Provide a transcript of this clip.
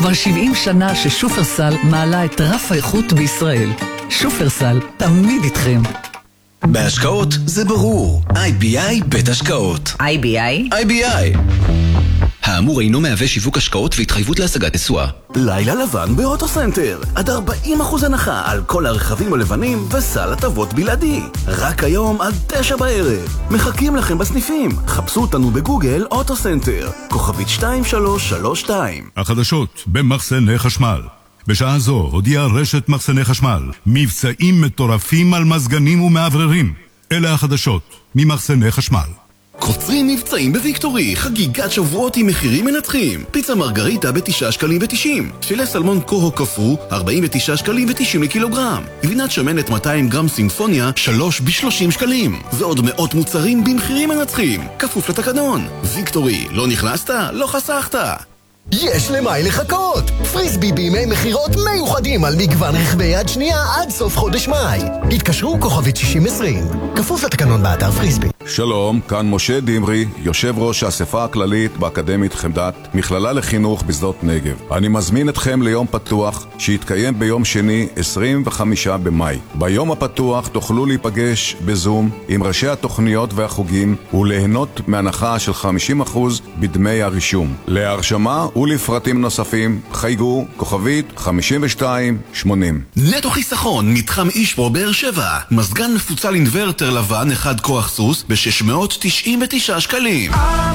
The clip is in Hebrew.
כבר 70 שנה ששופרסל מעלה את רף האיכות בישראל. שופרסל, תמיד איתכם. בהשקעות זה ברור. IBI בית השקעות. IBI. האמור אינו מהווה שיווק השקעות והתחייבות להשגת תשואה. לילה לבן באוטוסנטר. עד 40% הנחה על כל הרכבים הלבנים וסל הטבות בלעדי. רק היום עד 9 בערב. מחכים לכם בסניפים. חפשו אותנו בגוגל אוטוסנטר. כוכבית 2332. החדשות במחסני חשמל. בשעה זו הודיעה רשת מחסני חשמל מבצעים מטורפים על מזגנים ומעבררים. אלה החדשות ממחסני חשמל. קוצרים מבצעים בוויקטורי, חגיגת שבועות עם מחירים מנצחים. פיצה מרגריטה ב9 שקלים ו90. פילה סלמון קוהו קפוא 49 שקלים ו90 לקילוגרם. גבינת שמנת 200 גרם סימפוניה 3 ב30 שקלים. ועוד מאות מוצרים במחירים מנצחים. כפוף לתקנון. ויקטורי, לא נכנסת? לא חסכת. יש למאי לחכות! פריסבי בימי מחירות מיוחדים על מגוון רכבי יד שנייה עד סוף חודש מאי. התקשרו כוכבית 6020. כפוף לתקנון באתר פריסבי. שלום, כאן משה דמרי, יושב ראש האספה הכללית באקדמית חמדת, מכללה לחינוך בשדות נגב. אני מזמין אתכם ליום פתוח שיתקיים ביום שני 25 במאי. ביום הפתוח תוכלו להיפגש בזום עם ראשי התוכניות והחוגים וליהנות מהנחה של 50% בדמי הרישום. להרשמה ולפרטים נוספים חייגו כוכבית 5280. נטו חיסכון, מתחם אישפור באר שבע. מזגן מפוצל אינוורטר לבן 1 כוח סוס ב-699 שקלים.